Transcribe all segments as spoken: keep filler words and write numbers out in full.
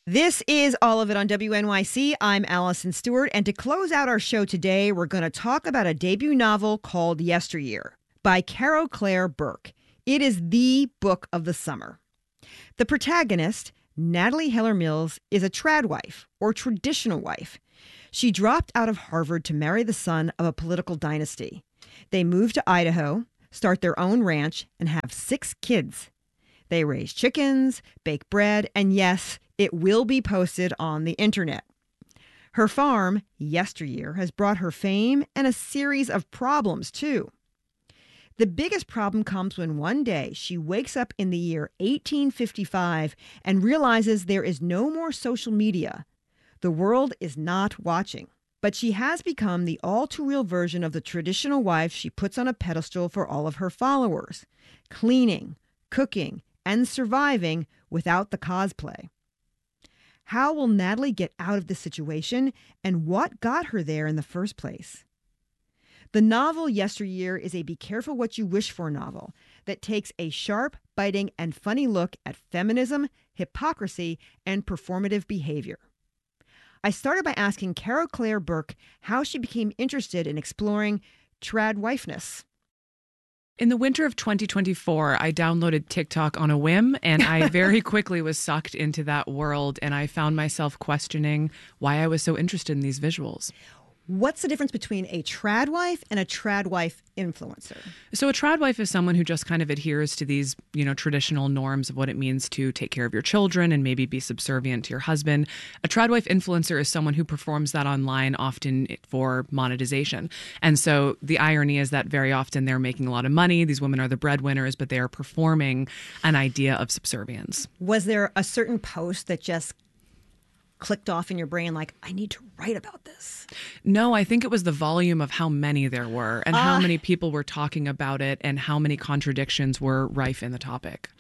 This is All of It on W N Y C. I'm Allison Stewart, and to close out our show today, we're going to talk about a debut novel called Yesteryear by Carol Claire Burke. It is the book of the summer. The protagonist, Natalie Heller Mills, is a trad wife, or traditional wife. She dropped out of Harvard to marry the son of a political dynasty. They move to Idaho, start their own ranch, and have six kids. They raise chickens, bake bread, and yes, it will be posted on the internet. Her farm, Yesteryear, has brought her fame and a series of problems, too. The biggest problem comes when one day she wakes up in the year eighteen fifty-five and realizes there is no more social media. The world is not watching. But she has become the all-too-real version of the traditional wife she puts on a pedestal for all of her followers, cleaning, cooking, and surviving without the cosplay. How will Natalie get out of this situation, and what got her there in the first place? The novel Yesteryear is a be careful what you wish for novel that takes a sharp, biting, and funny look at feminism, hypocrisy, and performative behavior. I started by asking Carol Claire Burke how she became interested in exploring trad wifeness. In the winter of twenty twenty-four, I downloaded TikTok on a whim, and I very quickly was sucked into that world, and I found myself questioning why I was so interested in these visuals. What's the difference between a trad wife and a trad wife influencer? So a trad wife is someone who just kind of adheres to these, you know, traditional norms of what it means to take care of your children and maybe be subservient to your husband. A trad wife influencer is someone who performs that online, often for monetization. And so the irony is that very often they're making a lot of money. These women are the breadwinners, but they are performing an idea of subservience. Was there a certain post that just clicked off in your brain like, I need to write about this? No, I think it was the volume of how many there were and uh, how many people were talking about it and how many contradictions were rife in the topic.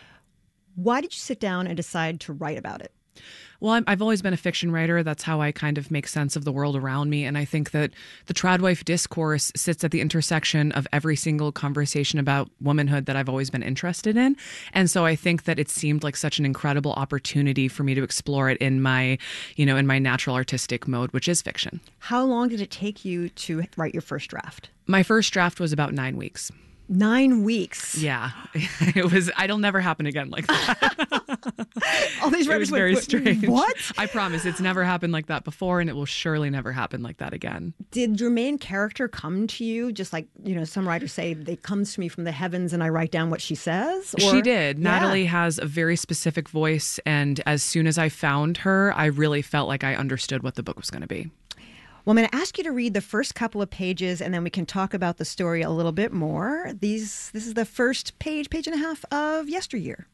Why did you sit down and decide to write about it? Well, I'm, I've always been a fiction writer. That's how I kind of make sense of the world around me. And I think that the trad wife discourse sits at the intersection of every single conversation about womanhood that I've always been interested in. And so I think that it seemed like such an incredible opportunity for me to explore it in my, you know, in my natural artistic mode, which is fiction. How long did it take you to write your first draft? My first draft was about nine weeks. Nine weeks. Yeah, it was. It'll never happen again like that. All these it was very wait, strange. What? I promise, it's never happened like that before, and it will surely never happen like that again. Did your main character come to you just like, you know, some writers say, they comes to me from the heavens and I write down what she says? Or? She did. Yeah. Natalie has a very specific voice, and as soon as I found her, I really felt like I understood what the book was going to be. Well, I'm going to ask you to read the first couple of pages, and then we can talk about the story a little bit more. These, this is the first page, page and a half of Yesteryear.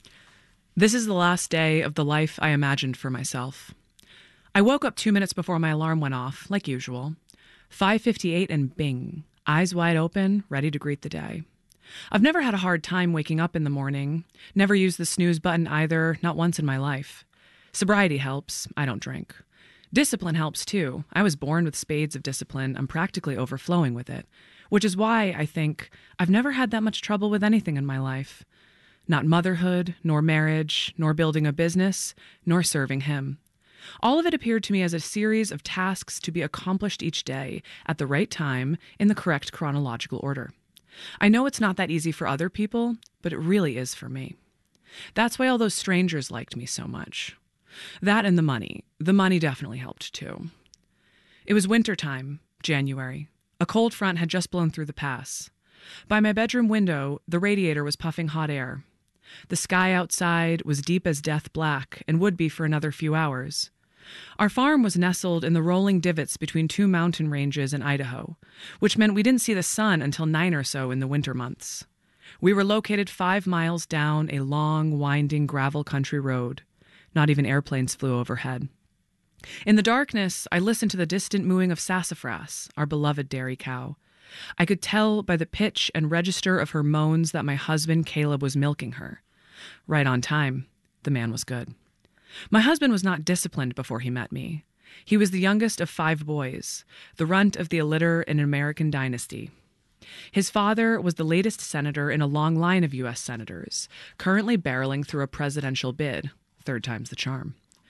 This is the last day of the life I imagined for myself. I woke up two minutes before my alarm went off, like usual. five fifty-eight and bing, eyes wide open, ready to greet the day. I've never had a hard time waking up in the morning. Never used the snooze button either, not once in my life. Sobriety helps. I don't drink. Discipline helps, too. I was born with spades of discipline. I'm practically overflowing with it, which is why, I think, I've never had that much trouble with anything in my life. Not motherhood, nor marriage, nor building a business, nor serving him. All of it appeared to me as a series of tasks to be accomplished each day, at the right time, in the correct chronological order. I know it's not that easy for other people, but it really is for me. That's why all those strangers liked me so much. That and the money. The money definitely helped, too. It was wintertime, January. A cold front had just blown through the pass. By my bedroom window, the radiator was puffing hot air. The sky outside was deep as death black and would be for another few hours. Our farm was nestled in the rolling divots between two mountain ranges in Idaho, which meant we didn't see the sun until nine or so in the winter months. We were located five miles down a long, winding gravel country road. Not even airplanes flew overhead. In the darkness, I listened to the distant mooing of Sassafras, our beloved dairy cow. I could tell by the pitch and register of her moans that my husband, Caleb, was milking her. Right on time. The man was good. My husband was not disciplined before he met me. He was the youngest of five boys, the runt of the illiter in an American dynasty. His father was the latest senator in a long line of U S senators, currently barreling through a presidential bid. Third time's the charm.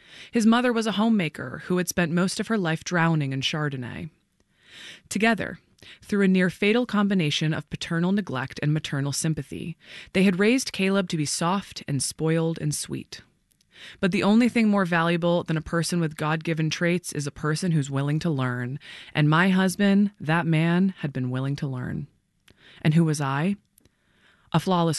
His mother was a homemaker who had spent most of her life drowning in Chardonnay. Together, through a near-fatal combination of paternal neglect and maternal sympathy, they had raised Caleb to be soft and spoiled and sweet. But the only thing more valuable than a person with God-given traits is a person who's willing to learn. And my husband, that man, had been willing to learn. And who was I? A flawless